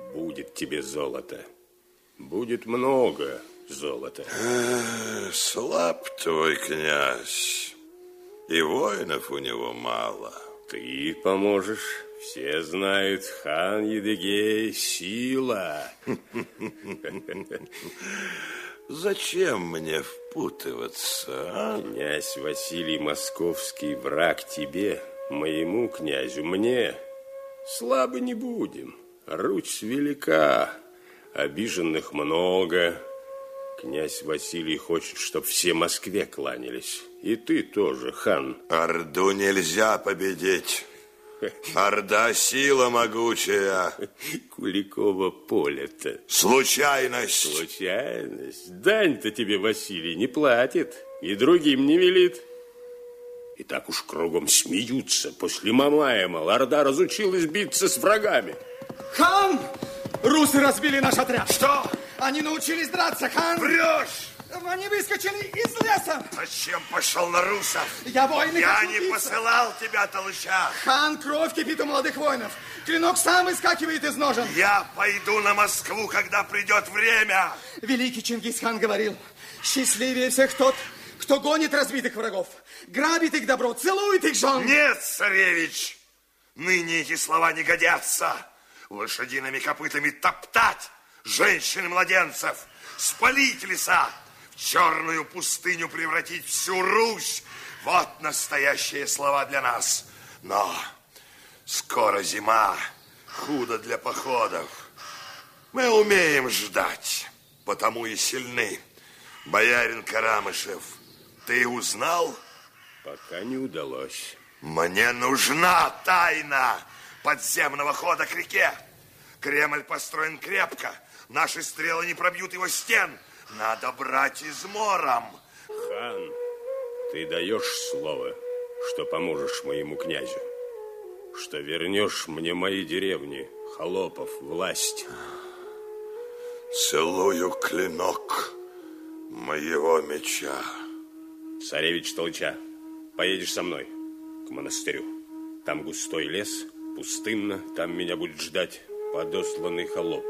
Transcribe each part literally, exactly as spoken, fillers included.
Будет тебе золото. Будет много золота. Эх, слаб твой князь. И воинов у него мало. Ты поможешь. Все знают, хан Едыгей – сила. Зачем мне впутываться, а? Князь Василий Московский враг тебе, моему князю, мне. Слабы не будем. Русь велика, обиженных много. Князь Василий хочет, чтоб все Москве кланялись. И ты тоже, хан. Орду нельзя победить. Орда сила могучая. Куликово поле-то. Случайность. Случайность. Дань-то тебе Василий не платит. И другим не велит. И так уж кругом смеются. После Мамая, мол, Орда разучилась биться с врагами. Хан! Русы разбили наш отряд. Что? Они научились драться, хан. Врешь! Они выскочили из леса. Зачем пошел на русов? Я воин и Я хочу не биться. посылал тебя, Толыча. Хан, кровь кипит у молодых воинов. Клинок сам выскакивает из ножен. Я пойду на Москву, когда придет время. Великий Чингисхан говорил, счастливее всех тот, кто гонит разбитых врагов, грабит их добро, целует их жен. Нет, царевич, ныне эти слова не годятся. Лошадиными копытами топтать женщин и младенцев, спалить леса, в черную пустыню превратить всю Русь. Вот настоящие слова для нас. Но скоро зима, худо для походов. Мы умеем ждать, потому и сильны. Боярин Карамышев, ты узнал? Пока не удалось. Мне нужна тайна подземного хода к реке. Кремль построен крепко. Наши стрелы не пробьют его стен. Надо брать измором. Хан, ты даешь слово, что поможешь моему князю, что вернешь мне мои деревни, холопов, власть. Целую клинок моего меча. Царевич Толыча, поедешь со мной к монастырю. Там густой лес, пустынно, там меня будет ждать подосланный холоп.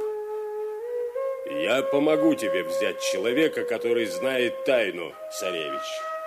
Я помогу тебе взять человека, который знает тайну, царевич.